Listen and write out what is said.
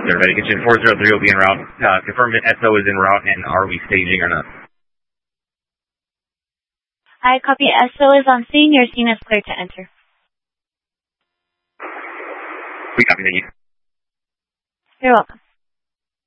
Ready, Kitchen 403 will be en route. Confirm that SO is en route, and are we staging or not? I copy. SO is on scene. Your scene is clear to enter. We copy, thank you. You're welcome.